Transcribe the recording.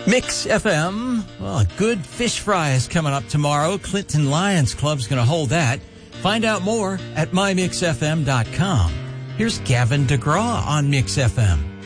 Mix FM. Well, a good fish fry is coming up tomorrow. Clinton Lions Club's going to hold that. Find out more at mymixfm.com. Here's Gavin DeGraw on Mix FM.